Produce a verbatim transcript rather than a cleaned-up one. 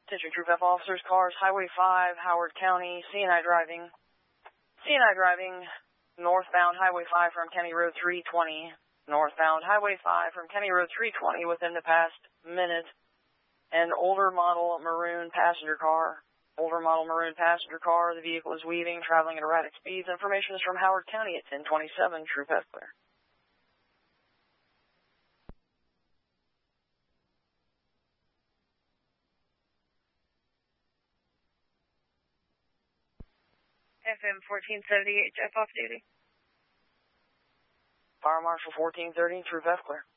Attention Troop F officers, cars, Highway five, Howard County, C and I driving. C and I driving, northbound Highway five from County Road three twenty. Northbound Highway five from County Road three twenty within the past minute. An older model maroon passenger car. Older model maroon passenger car. The vehicle is weaving, traveling at erratic speeds. Information is from Howard County at ten twenty-seven. Troop F clear. F M fourteen seventy-eight, Jeff off duty. Fire Marshal fourteen thirty, Troop F clear.